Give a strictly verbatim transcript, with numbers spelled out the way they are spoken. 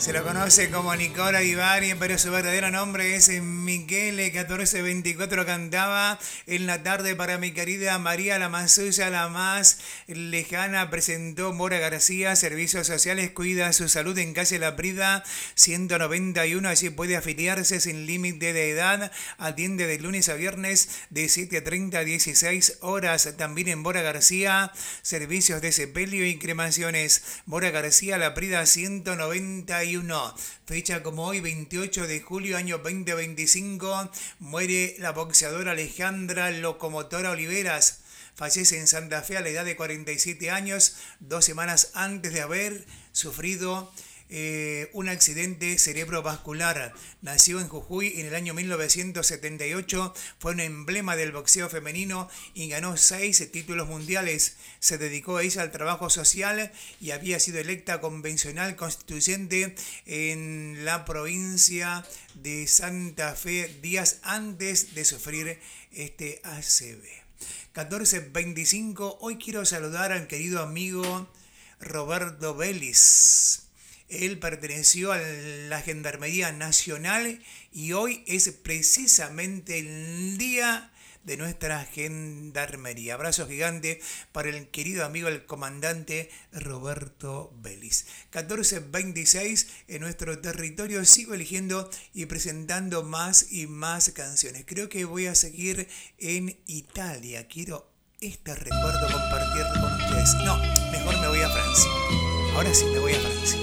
Se lo conoce como Nicola Di Bari, pero su verdadero nombre es Michele catorce veinticuatro. Cantaba en la tarde para mi querida María, la más suya, la más lejana. Presentó Mora García, Servicios Sociales, cuida su salud en calle La Prida ciento noventa y uno. Allí puede afiliarse sin límite de edad. Atiende de lunes a viernes de siete treinta a dieciséis horas. También en Mora García, servicios de sepelio y cremaciones. Mora García, La Prida ciento noventa y uno. Fecha como hoy, veintiocho de julio, año veinte veinticinco, muere la boxeadora Alejandra Locomotora Oliveras. Fallece en Santa Fe a la edad de cuarenta y siete años, dos semanas antes de haber sufrido eh, un accidente cerebrovascular. Nació en Jujuy en el año mil novecientos setenta y ocho, fue un emblema del boxeo femenino y ganó seis títulos mundiales. Se dedicó a ella al trabajo social y había sido electa convencional constituyente en la provincia de Santa Fe días antes de sufrir este A C V. catorce veinticinco, hoy quiero saludar al querido amigo Roberto Vélez. Él perteneció a la Gendarmería Nacional y hoy es precisamente el día de nuestra Gendarmería. Abrazo gigante para el querido amigo, el comandante Roberto Vélez. catorce veintiséis, en nuestro territorio sigo eligiendo y presentando más y más canciones. Creo que voy a seguir en Italia. Quiero este recuerdo compartirlo con ustedes. No, mejor me voy a Francia. Ahora sí me voy a Francia.